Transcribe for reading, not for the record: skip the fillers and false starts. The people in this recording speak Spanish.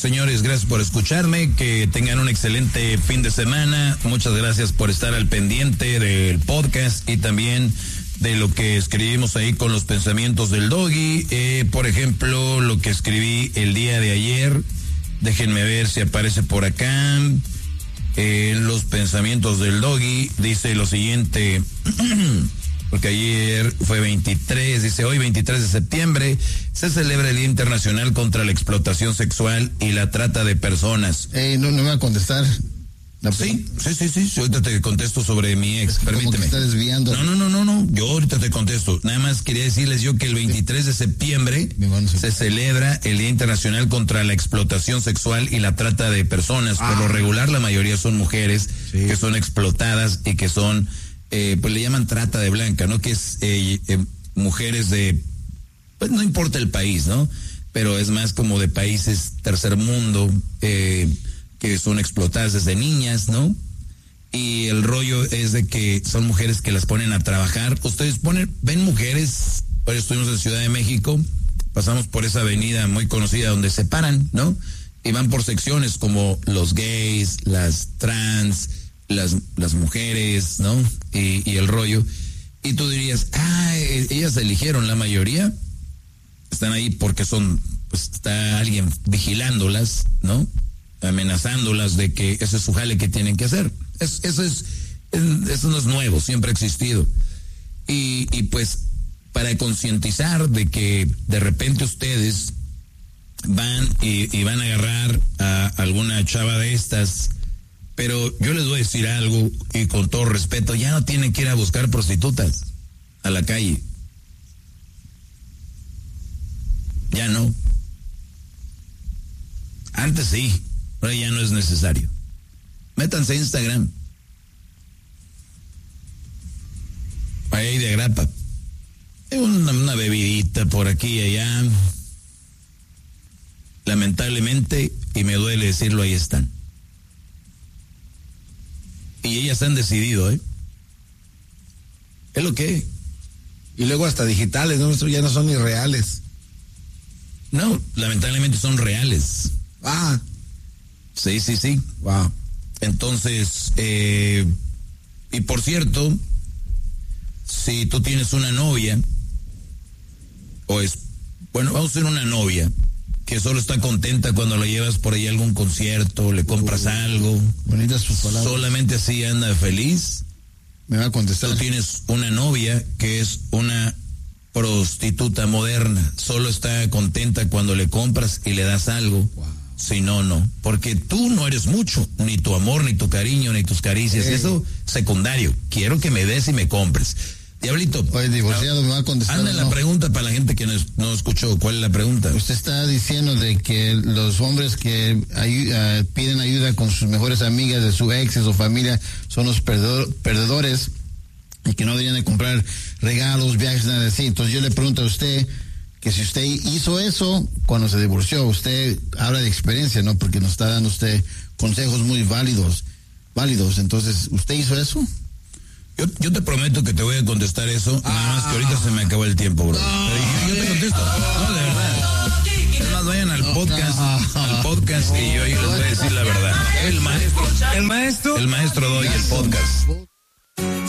señores, gracias por escucharme, que tengan un excelente fin de semana. Muchas gracias por estar al pendiente del podcast y también de lo que escribimos ahí con los pensamientos del Doggy. Por ejemplo, lo que escribí el día de ayer, déjenme ver si aparece por acá. Los pensamientos del Doggy dice lo siguiente, porque ayer fue 23, dice hoy 23 de septiembre se celebra el Día Internacional contra la Explotación Sexual y la Trata de Personas. No me va a contestar. Sí, ahorita te contesto sobre mi ex, permíteme. Que está desviando. No, yo ahorita te contesto. Nada más quería decirles yo que el 23 de septiembre se celebra el Día Internacional contra la Explotación Sexual y la Trata de Personas. Por lo regular la mayoría son mujeres que son explotadas y que son, pues le llaman trata de blanca, ¿no? Que es mujeres de, pues no importa el país, ¿no? Pero es más como de países tercer mundo, que son explotadas desde niñas, ¿no? Y el rollo es de que son mujeres que las ponen a trabajar. Ustedes ven mujeres, hoy estuvimos en Ciudad de México, pasamos por esa avenida muy conocida donde se paran, ¿no? Y van por secciones como los gays, las trans, las mujeres, ¿no? Y el rollo. Y tú dirías, ellas eligieron, la mayoría están ahí porque pues está alguien vigilándolas, ¿no? Amenazándolas de que ese es su jale que tienen que hacer. Eso no es nuevo, siempre ha existido. Y pues para concientizar de que de repente ustedes van y van a agarrar a alguna chava de estas, pero yo les voy a decir algo y con todo respeto, ya no tienen que ir a buscar prostitutas a la calle. Ya no. Antes sí. Ahora ya no es necesario. Métanse a Instagram. Ahí de agrapa. Hay una bebidita por aquí y allá. Lamentablemente, y me duele decirlo, ahí están. Y ellas han decidido, Es lo que. Y luego hasta digitales, ¿no? Estos ya no son ni reales. No, lamentablemente son reales. Sí. Wow. Entonces, y por cierto, si tú tienes una novia, vamos a ser una novia que solo está contenta cuando la llevas por ahí a algún concierto, le compras algo. Bonitas sus palabras. Solamente así anda feliz. Me va a contestar. Tú tienes una novia que es una prostituta moderna, solo está contenta cuando le compras y le das algo. Wow. Si no, no, porque tú no eres mucho, ni tu amor, ni tu cariño, ni tus caricias, eso secundario. Quiero que me des y me compres. Diablito. Oye, divorciado, me va a contestar. Anda la pregunta para la gente que no escuchó. ¿Cuál es la pregunta? Usted está diciendo de que los hombres que piden ayuda con sus mejores amigas de su ex o familia son los perdedores y que no deberían de comprar regalos, viajes, nada así. Entonces yo le pregunto a usted que si usted hizo eso cuando se divorció, usted habla de experiencia, ¿no? Porque nos está dando usted consejos muy válidos. Entonces, ¿usted hizo eso? Yo te prometo que te voy a contestar eso, nada más que ahorita se me acabó el tiempo, bro. Yo te contesto. No, de verdad. Además, vayan al podcast y yo ahí les voy a decir la verdad. El maestro Doy, el podcast.